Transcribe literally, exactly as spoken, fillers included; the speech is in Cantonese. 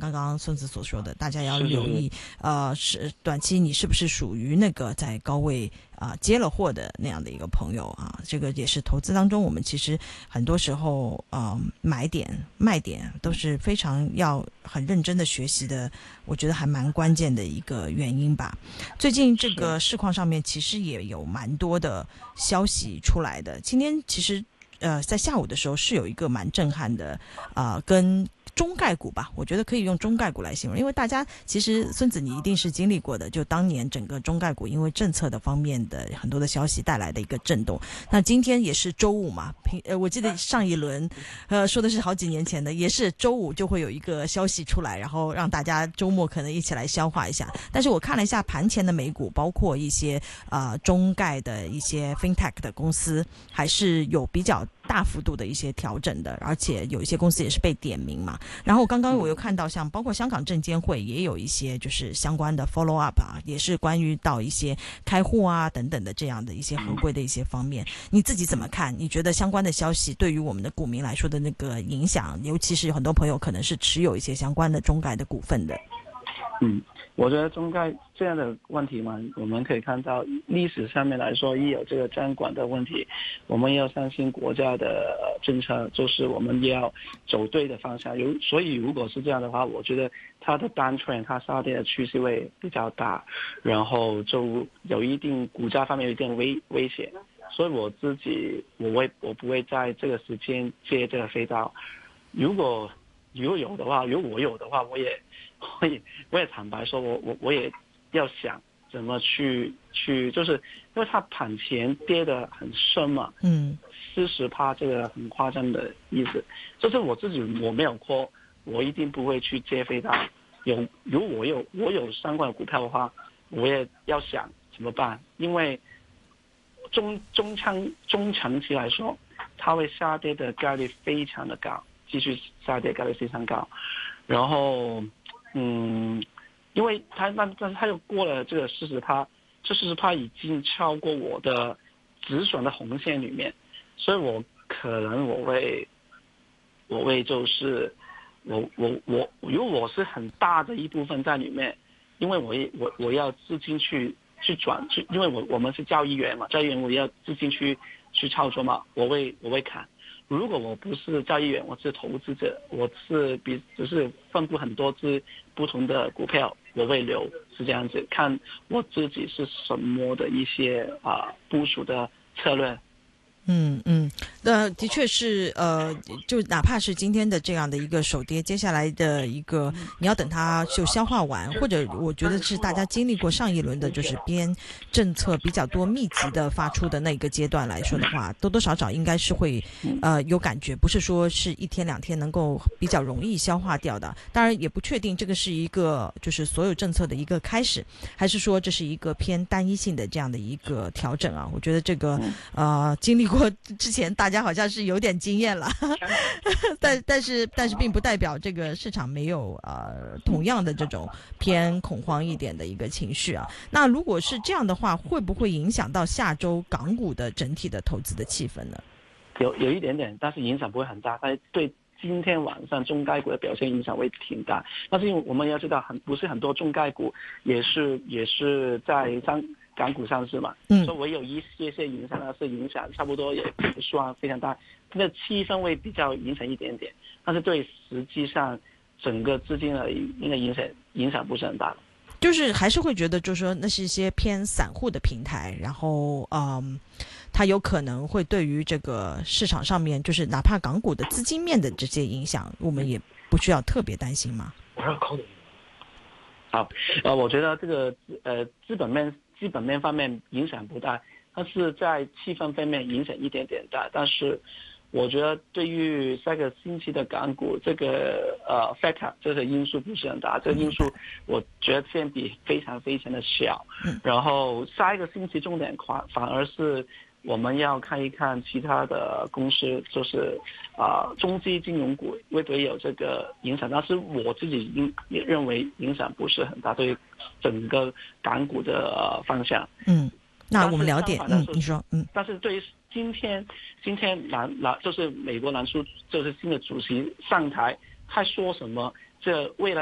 刚刚孙子所说的，大家要留意，呃，是短期你是不是属于那个在高位啊、呃、接了货的那样的一个朋友啊？这个也是投资当中，我们其实很多时候呃买点卖点都是非常要很认真的学习的，我觉得还蛮关键的一个原因吧。最近这个市况上面其实也有蛮多的消息出来的，今天其实呃在下午的时候是有一个蛮震撼的啊、呃、跟中概股吧，我觉得可以用中概股来形容，因为大家其实孙子你一定是经历过的，就当年整个中概股因为政策的方面的很多的消息带来的一个震动。那今天也是周五嘛，平呃我记得上一轮呃说的是好几年前的，也是周五就会有一个消息出来，然后让大家周末可能一起来消化一下。但是我看了一下盘前的美股，包括一些呃中概的一些 fintech 的公司，还是有比较大幅度的一些调整的，而且有一些公司也是被点名嘛。然后刚刚我又看到像包括香港证监会也有一些就是相关的 follow up 啊，也是关于到一些开户啊等等的这样的一些合规的一些方面，你自己怎么看？你觉得相关的消息对于我们的股民来说的那个影响，尤其是很多朋友可能是持有一些相关的中概的股份的。 嗯，我觉得中概这样的问题嘛，我们可以看到历史上面来说，一有这个监管的问题，我们要相信国家的政策，就是我们要走对的方向。有所以如果是这样的话，我觉得它的单 trend 它下跌的趋势会比较大，然后就有一定股价方面有一定危危险。所以我自己我会我不会在这个时间接这个飞刀。如果如果有的话，如果我有的话，我也我也我也坦白说，我我我也要想怎么去去，就是因为它盘前跌得很深嘛， 嗯， 四十趴这个很夸张的意思，就是我自己我没有扩，我一定不会去接飞刀。有如果我有我有相关的股票的话，我也要想怎么办，因为中中长中长期来说，它会下跌的概率非常的高。继续下跌概率非常高，然后，嗯，因为它但但是它又过了这个四十趴，这四十趴已经超过我的止损的红线里面，所以我可能我会，我会就是我我我如果我是很大的一部分在里面，因为我我我要资金去去转去，因为我我们是交易员嘛，交易员我要资金去去操作嘛，我会我会砍。如果我不是交易员，我是投资者，我是比就是分布很多只不同的股票，我会留，是这样子，看我自己是什么的一些啊、呃、部署的策略。 嗯嗯，那的确是呃，就哪怕是今天的这样的一个首跌，接下来的一个你要等它就消化完，或者我觉得是大家经历过上一轮的就是边政策比较多密集的发出的那个阶段来说的话，多多少少应该是会呃有感觉，不是说是一天两天能够比较容易消化掉的。当然也不确定这个是一个就是所有政策的一个开始，还是说这是一个偏单一性的这样的一个调整啊。我觉得这个呃经历过之前大家好像是有点经验了但但是但是并不代表这个市场没有呃同样的这种偏恐慌一点的一个情绪啊。那如果是这样的话，会不会影响到下周港股的整体的投资的气氛呢？ 有有一点点，但是影响不会很大，但是对今天晚上中概股的表现影响会挺大。但是因为我们要知道很不是很多中概股也是也是在上港股上市嘛，嗯，所以我有一些些影响，但是影响差不多也不算非常大，这个气氛会比较影响一点点，但是对实际上整个资金的应该影响影响不是很大的。 就是还是会觉得就是说那是一些偏散户的平台，然后嗯，它有可能会对于这个市场上面就是哪怕港股的资金面的这些影响，我们也不需要特别担心嘛。 好，呃，我觉得这个呃资本面基本面方面影响不大，但是在气氛方面影响一点点大。但是我觉得对于下个星期的港股这个呃 factor 这个因素不是很大，这个因素我觉得现在比非常非常的小。然后下一个星期重点反反而是我们要看一看其他的公司，就是啊、呃、中基金融股会不会有这个影响，但是我自己也认为影响不是很大，对整个港股的、呃、方向。 嗯，那我们聊点，嗯，你说，嗯， 但是对于今天今天南南就是美国南苏就是新的主席上台，他说什么，这未来